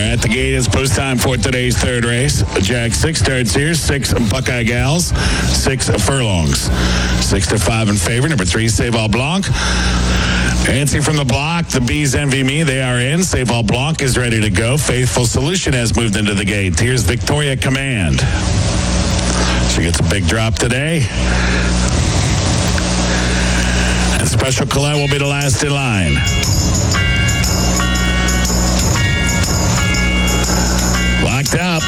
At the gate is post time for today's third race. Jag 6 starts here. 6 Buckeye Gals. 6 Furlongs. 6 to 5 in favor. Number 3, Save All Blanc. Nancy from the block. The Bees Envy Me. They are in. Save All Blanc is ready to go. Faithful Solution has moved into the gate. Here's Victoria Command. She gets a big drop today. And Special Colette will be the last in line. Locked up.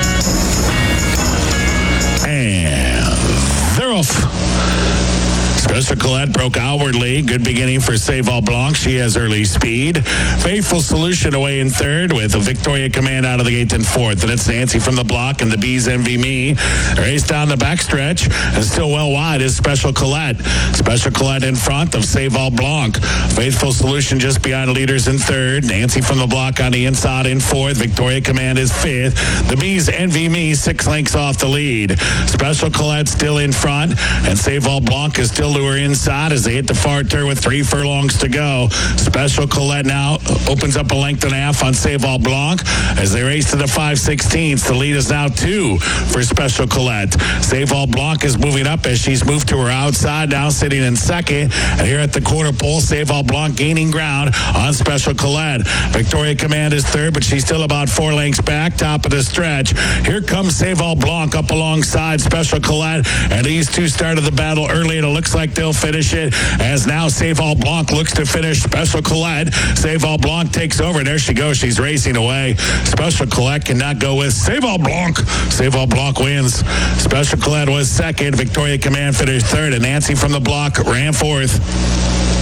And they're off. Special Colette broke outwardly. Good beginning for Save All Blanc. She has early speed. Faithful Solution away in third with a Victoria Command out of the gate in fourth. And it's Nancy from the block and the Bees Envy Me. Race down the backstretch and still well wide is Special Colette. Special Colette in front of Save All Blanc. Faithful Solution just behind leaders in third. Nancy from the block on the inside in fourth. Victoria Command is fifth. The Bees Envy Me 6 lengths off the lead. Special Colette still in front and Save All Blanc is still lure inside as they hit the far turn with 3 furlongs to go. Special Colette now opens up a length and a half on Save All Blanc as they race to the 5/16. The lead is now 2 for Special Colette. Save All Blanc is moving up as she's moved to her outside, now sitting in second. And here at the quarter pole, Save All Blanc gaining ground on Special Colette. Victoria Command is third, but she's still about 4 lengths back, top of the stretch. Here comes Save All Blanc up alongside Special Colette, and these two started the battle early, and it looks like they'll finish it as now Save All Blanc looks to finish Special Colette. Save All Blanc takes over. There she goes. She's racing away. Special Colette cannot go with Save All Blanc. Save All Blanc wins. Special Colette was second. Victoria Command finished third, and Nancy from the block ran fourth.